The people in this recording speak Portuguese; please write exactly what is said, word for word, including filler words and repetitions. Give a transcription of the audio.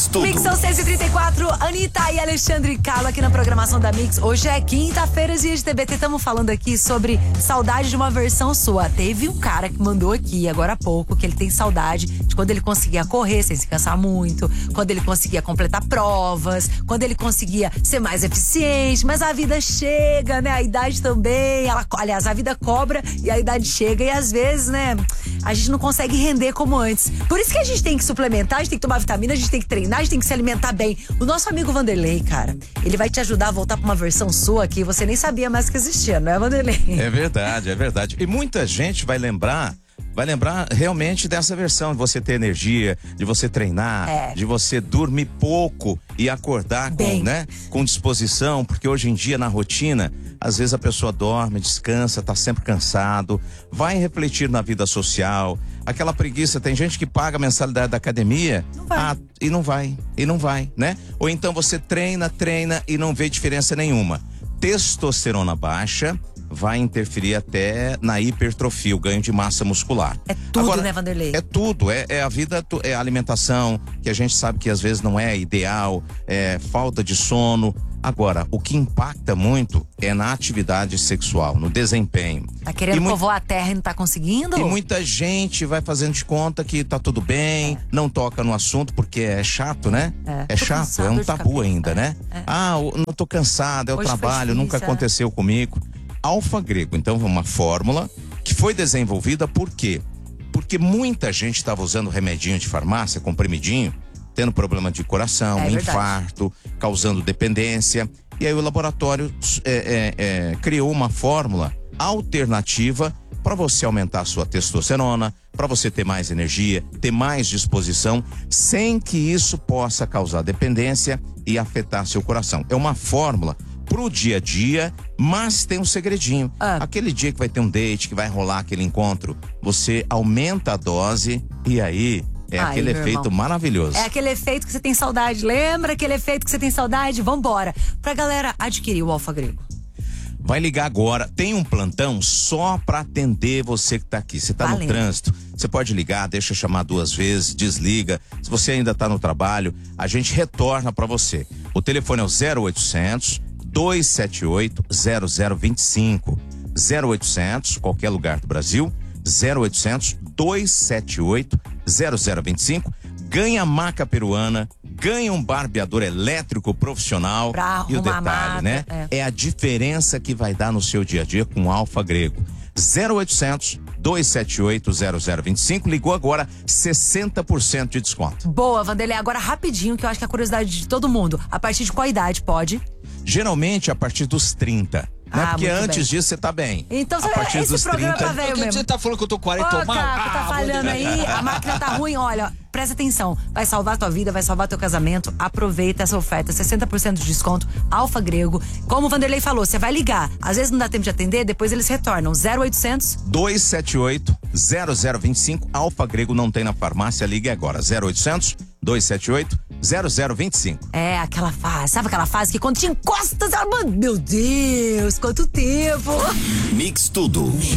Tudo. Mix são seis e trinta e quatro, Anitta e Alexandre Carlo aqui na programação da Mix. Hoje é quinta-feira, dia de T B T. Estamos falando aqui sobre saudade de uma versão sua. Teve um cara que mandou aqui agora há pouco que ele tem saudade de quando ele conseguia correr sem se cansar muito, quando ele conseguia completar provas, quando ele conseguia ser mais eficiente. Mas a vida chega, né? A idade também. Ela, aliás, a vida cobra e a idade chega. E às vezes, né, a gente não consegue render como antes. Por isso que a gente tem que suplementar, a gente tem que tomar vitamina, a gente tem que treinar, a gente tem que se alimentar bem. O nosso amigo Vanderlei, cara, ele vai te ajudar a voltar pra uma versão sua que você nem sabia mais que existia, não é, Vanderlei? É verdade, é verdade. E muita gente vai lembrar, vai lembrar realmente dessa versão, de você ter energia, de você treinar, É. de você dormir pouco e acordar com, Bem. né, com disposição, porque hoje em dia na rotina, às vezes a pessoa dorme, descansa, tá sempre cansado, vai refletir na vida social, aquela preguiça, tem gente que paga a mensalidade da academia Não vai. ah, e não vai, e não vai, né? Ou então você treina, treina e não vê diferença nenhuma. Testosterona baixa vai interferir até na hipertrofia, o ganho de massa muscular. É tudo, Agora, né, Vanderlei? É tudo, é, é a vida, é a alimentação, que a gente sabe que às vezes não é ideal, é falta de sono. Agora, o que impacta muito é na atividade sexual, no desempenho. Tá querendo E mui- povoar a terra e não tá conseguindo? E muita gente vai fazendo de conta que tá tudo bem, não toca no assunto porque é chato, né? É. É Tô chato, cansado, é um dor de tabu cabeça. ainda, né? É. Ah, o- não tô cansado, é o Hoje foi trabalho, nunca difícil, é. aconteceu comigo. Alfa grego, então, é uma fórmula que foi desenvolvida por quê? Porque muita gente estava usando remedinho de farmácia, comprimidinho, tendo problema de coração, É verdade. infarto, causando dependência. E aí o laboratório é, é, é, criou uma fórmula alternativa para você aumentar a sua testosterona, para você ter mais energia, ter mais disposição, sem que isso possa causar dependência e afetar seu coração. É uma fórmula pro dia a dia, mas tem um segredinho. Ah. Aquele dia que vai ter um date, que vai rolar aquele encontro, você aumenta a dose e aí é Ai, aquele meu efeito irmão. maravilhoso. É aquele efeito que você tem saudade. Lembra aquele efeito que você tem saudade? Vambora. Pra galera adquirir o Alfa Grego. Vai ligar agora, tem um plantão só pra atender você que tá aqui. Você tá no Valendo. trânsito, você pode ligar, deixa eu chamar duas vezes, desliga. Se você ainda tá no trabalho, a gente retorna pra você. O telefone é o zero oitocentos, dois sete oito, zero zero dois cinco. zero oitocentos, qualquer lugar do Brasil, zero oitocentos, dois sete oito, zero zero dois cinco. Ganha maca peruana, ganha um barbeador elétrico profissional. Pra E o arrumar a detalhe, maca, né? é. É a diferença que vai dar no seu dia a dia com o Alfa Grego. zero oitocentos, dois sete oito, zero zero dois cinco. Ligou agora, sessenta por cento de desconto. Boa, Vanderlei. Agora rapidinho, que eu acho que é a curiosidade de todo mundo. A partir de qual idade pode? Geralmente a partir dos trinta. Né? Ah, Porque muito antes bem. disso você tá bem. Então, a você- partir esse dos programa trinta. tá velho Porque mesmo. você tá falando que eu tô Ô, quarenta mal? Caco, tá Ah, falhando Vanderlei. aí, a máquina tá ruim, olha, presta atenção, vai salvar tua vida, vai salvar teu casamento, aproveita essa oferta, sessenta por cento de desconto, Alfa Grego, como o Vanderlei falou, você vai ligar, às vezes não dá tempo de atender, depois eles retornam, zero oitocentos, dois sete oito, zero zero dois cinco. Alfa Grego não tem na farmácia, ligue agora. zero oitocentos, dois sete oito, zero zero dois cinco. é aquela fase, sabe aquela fase que quando te encosta, você fala, meu Deus, quanto tempo. Mix Tudo.